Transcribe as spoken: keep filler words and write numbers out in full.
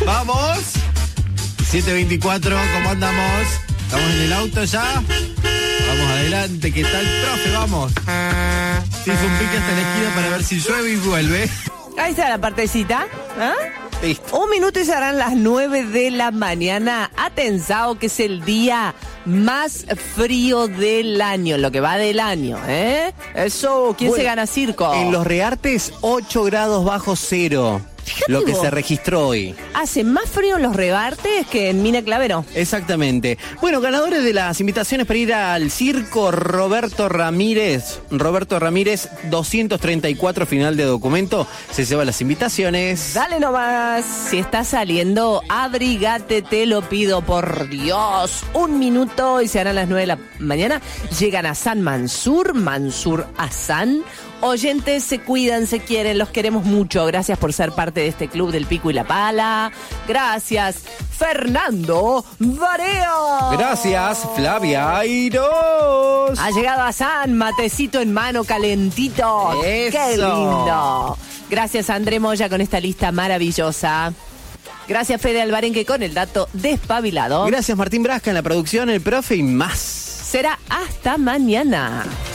¡Vamos! siete veinticuatro, ¿cómo andamos? ¿Estamos en el auto ya? Vamos adelante, ¿qué tal, profe? Vamos. Se hizo un pique hasta la esquina para ver si llueve y vuelve. Ahí está la partecita. ¿Ah? Listo. Un minuto y serán las nueve de la mañana. Ha pensado que es el día más frío del año, lo que va del año, ¿eh? Eso, ¿quién Bueno, se gana circo? En Los Reartes, ocho grados bajo cero. Fíjate Lo que vos. se registró hoy. Hace más frío en Los Reartes que en Mina Clavero. Exactamente. Bueno, ganadores de las invitaciones para ir al circo, Roberto Ramírez. Roberto Ramírez, doscientos treinta y cuatro, final de documento. Se lleva las invitaciones. Dale nomás. Si estás saliendo, abrigate, te lo pido por Dios. Un minuto y se harán las nueve de la mañana. Llegan a San Mansur, Mansur Hassan. Oyentes, se cuidan, se quieren, los queremos mucho. Gracias por ser parte de este club del Pico y la Pala. Gracias, Fernando Barea. Gracias, Flavia Airos. Ha llegado a San, matecito en mano, calentito. Eso. ¡Qué lindo! Gracias, André Moya, con esta lista maravillosa. Gracias, Fede Alvarenque, con el dato despabilado. Gracias, Martín Brasca en la producción, el profe y más. Será hasta mañana.